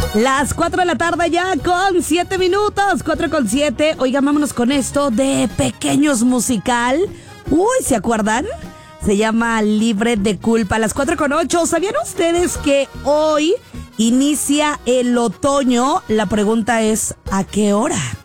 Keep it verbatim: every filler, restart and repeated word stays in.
Las cuatro de la tarde ya con siete minutos, cuatro con siete. Oigan, vámonos con esto de Pequeños Musical. Uy, ¿se acuerdan? Se llama Libre de Culpa. Las cuatro con ocho. ¿Sabían ustedes que hoy inicia el otoño? La pregunta es, ¿a qué hora?